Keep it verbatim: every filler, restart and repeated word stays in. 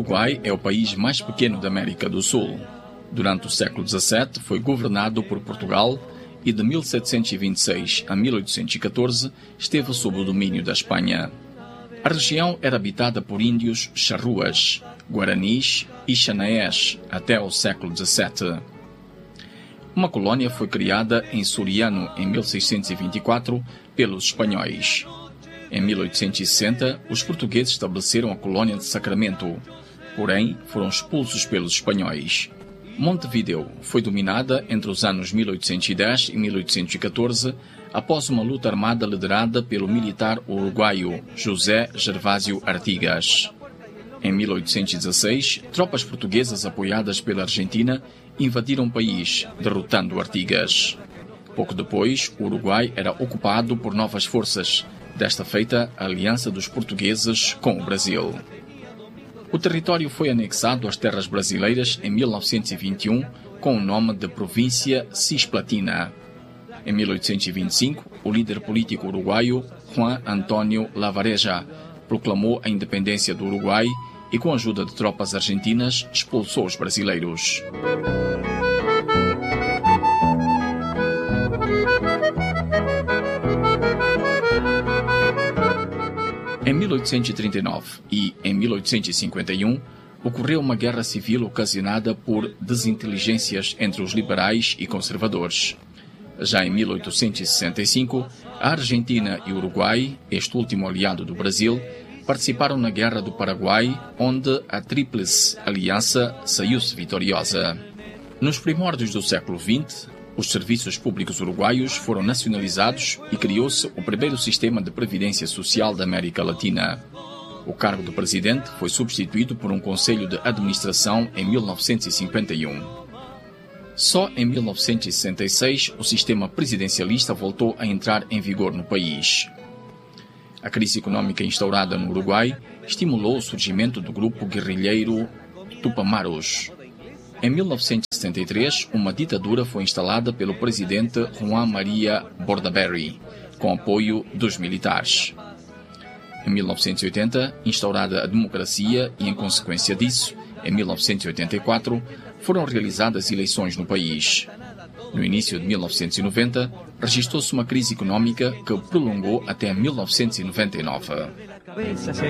Uruguai é o país mais pequeno da América do Sul. Durante o século dezassete foi governado por Portugal e de mil setecentos e vinte e seis a mil oitocentos e catorze esteve sob o domínio da Espanha. A região era habitada por índios charruas, guaranis e xanaés até ao século dezassete. Uma colónia foi criada em Soriano em mil seiscentos e vinte e quatro pelos espanhóis. Em mil oitocentos e sessenta, os portugueses estabeleceram a colónia de Sacramento, porém foram expulsos pelos espanhóis. Montevideo foi dominada entre os anos mil oitocentos e dez e mil oitocentos e catorze após uma luta armada liderada pelo militar uruguaio José Gervásio Artigas. Em mil oitocentos e dezasseis, tropas portuguesas apoiadas pela Argentina invadiram o país, derrotando Artigas. Pouco depois, o Uruguai era ocupado por novas forças, desta feita a aliança dos portugueses com o Brasil. O território foi anexado às terras brasileiras em mil novecentos e vinte e um com o nome de Província Cisplatina. Em mil oitocentos e vinte e cinco, o líder político uruguaio Juan Antonio Lavareja proclamou a independência do Uruguai e, com a ajuda de tropas argentinas, expulsou os brasileiros. Em mil oitocentos e trinta e nove e em mil oitocentos e cinquenta e um, ocorreu uma guerra civil ocasionada por desinteligências entre os liberais e conservadores. Já em mil oitocentos e sessenta e cinco, a Argentina e o Uruguai, este último aliado do Brasil, participaram na Guerra do Paraguai, onde a Tríplice Aliança saiu-se vitoriosa. Nos primórdios do século vinte, os serviços públicos uruguaios foram nacionalizados e criou-se o primeiro sistema de previdência social da América Latina. O cargo de presidente foi substituído por um conselho de administração em mil novecentos e cinquenta e um. Só em mil novecentos e sessenta e seis o sistema presidencialista voltou a entrar em vigor no país. A crise econômica instaurada no Uruguai estimulou o surgimento do grupo guerrilheiro Tupamaros. Em mil novecentos e setenta e três, uma ditadura foi instalada pelo presidente Juan Maria Bordaberry, com apoio dos militares. Em mil novecentos e oitenta, instaurada a democracia e, em consequência disso, em mil novecentos e oitenta e quatro, foram realizadas eleições no país. No início de mil novecentos e noventa, registrou-se uma crise econômica que prolongou até mil novecentos e noventa e nove.